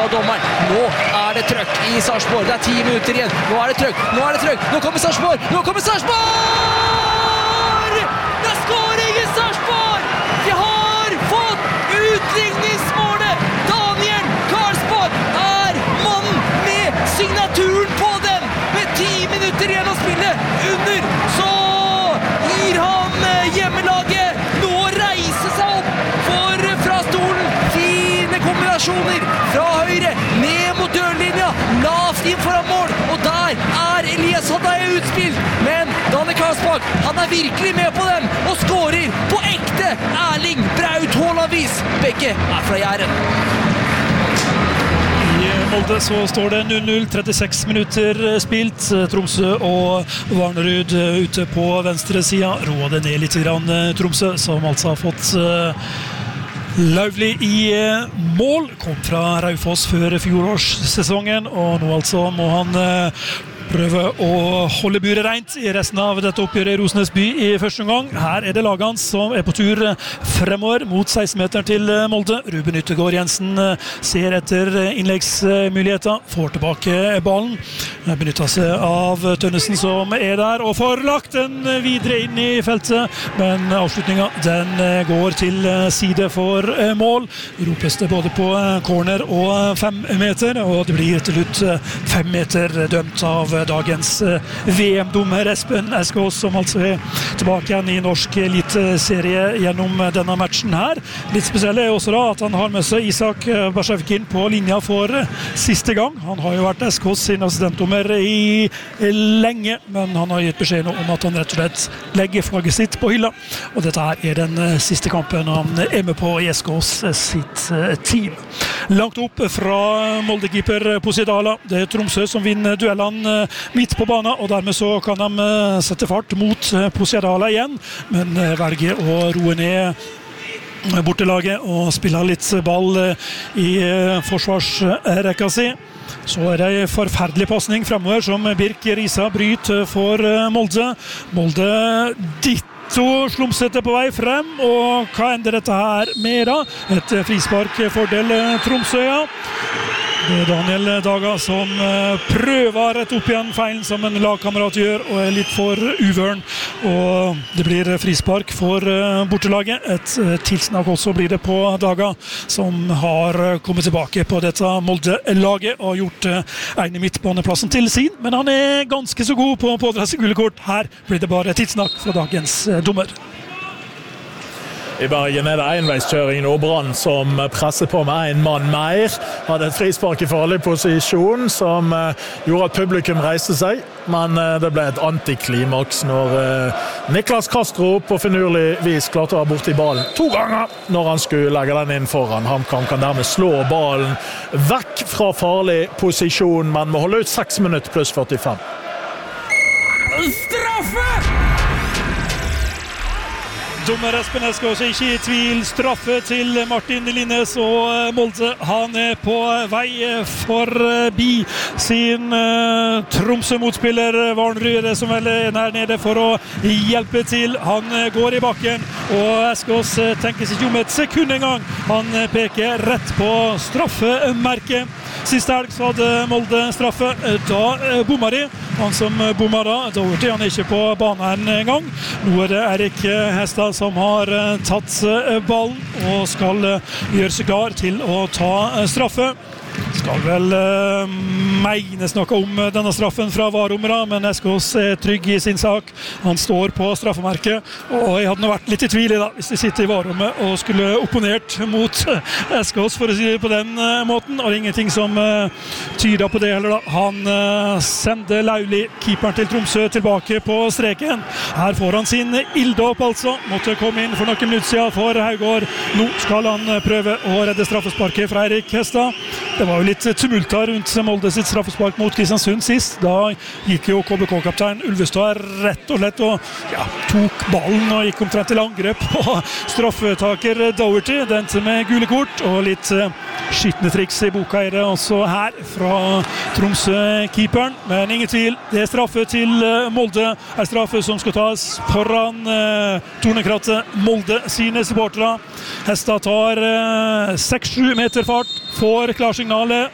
sa dommeren. Nå det trøkk i Sarpsborg. Det 10 minutter igjen. Nå det trøkk. Nå kommer Sarpsborg. Det skåring i Sarpsborg! Vi har fått utligningsmålet! Daniel Karlsborg mannen med signaturen på den! Med 10 minutter igjen å spille under, så gir han hjemmelaget nå reise seg opp fra stolen. Fine kombinasjoner fra høyre, ned mot dørlinja, lavt inn foran mål, og der Elias Haddaye utspilt, men Daniel Karlsborg, han virkelig med på den, og skårer på ekte Erling Braut Haaland-vis. Begge fra Jæren. I Molde så står det 0-0, 36 minutter spilt. Tromsø og Varnerud ute på venstre siden. Roer det ned litt grann Tromsø, som altså har fått Lauvli i mål. Kom fra Raufoss før fjorårssesongen, og nå altså må han prøve å holde buret rent i resten av dette oppgjøret i Rosenes by i første omgang. Her det lagene som på tur fremover mot 16-meter til Molde. Ruben Yttergård Jensen ser etter innleggsmuligheter, får tilbake ballen, benytter seg av Tønnesen som der, og får lagt den videre inn i feltet, men avslutningen den går til side for mål. Ropes det både på corner og 5 meter, og det blir til slutt 5 meter dømt av dagens VM-dommer Espen Eskås, som altså tilbake igjen i norsk eliteserie gjennom denne matchen her. Litt spesielt også da at han har med seg Isak Barshavkin på linja for siste gang. Han har jo vært Eskås sin assistentdommer i lenge, men han har gitt beskjed om at han rett og slett legger flagget sitt på hylla, og dette her den siste kampen han med på i Eskås sitt team. Langt opp fra Molde-keeper Posidala. Det Tromsø som vinner duellene midt på banen, og dermed så kan de sette fart mot Posidala igjen, men velger å roe ned bortelaget og spille litt ball i forsvarsrekka si. Så det en forferdelig passning fremover som Birk Risa bryter for Molde. Molde ditto slumsete på vei frem, og hva ender dette her med da? Et frispark fordel Tromsø, ja. Det Daniel Daga som prøver å rette opp igjen feilen som en lagkamerat gjør, og litt for uvøren, og det blir frispark for bortelaget. Et tilsnakk også blir det på Daga, som har kommet tilbake på dette Molde-laget og gjort ene midtbaneplassen til sin, men han ganske så god på å pådra seg gule kort. Her blir det bare tilsnakk fra dagens dommer. I Bergen det enveiskjøring og Brann som presser på med en mann mer. Hadde et frispark i farlig posisjon som gjorde at publikum reiste seg, men det ble et antiklimaks når Niklas Castro på finurlig vis klarte å være borte i ballen 2 ganger når han skulle legge den inn foran. HamKam kan dermed slå ballen vekk fra farlig posisjon, men må holde ut 6 minutter pluss 45. Straffe! Dommer Espen Eskås ikke i tvil. Straffe til Martin Linnes, og Molde han på vei forbi sin Tromsø-motspiller Varnerud, som vel nær nede for å hjelpe til. Han går i bakken, og Eskås tenker seg ikke om et sekund en gang. Han peker rett på straffemerket. Siste helg så hadde Molde straffe. Da bommer de. Han som bommer da han ikke på banen en gang. Nå det Erik Hestad som har tatt ballen og skal gjøre seg klar til å ta straffe. Skal vel mene snakke om denne straffen fra varumra, men Eskås trygg i sin sak. Han står på straffemerket, og jeg hadde nå vært litt i tvil da, hvis de sitter i varummet og skulle opponert mot Eskås, for å si det på den måten, og det ingenting som tyder på det heller da. Han sender Lauvli, keeperen til Tromsø, tilbake på streken. Her får han sin ilddåp altså, måtte komme inn for noen minutter siden for Haugård. Nå skal han prøve å redde straffesparket fra Erik Hestad. Det var jo litt tumulter rundt Molde sitt straffespark mot Kristiansund sist. Da gikk jo KBK-kaptein Ulvestad rett og lett og tok ballen og gikk omtrent til angrep på straffetaker Doherty. Den med gule kort og litt skittende triks i boka det også her fra Tromsø-keeperen. Men ingen tvil, det straffe til Molde. Straffe som skal tas foran Tornekrattet Molde sine supportere. Hestad tar 6-7 meter fart, får klarsignalet